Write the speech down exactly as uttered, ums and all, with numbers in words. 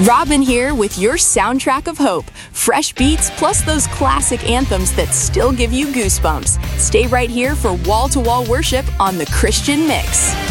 Robin here with your soundtrack of hope. Fresh beats plus those classic anthems that still give you goosebumps. Stay right here for wall-to-wall worship on The Christian Mix.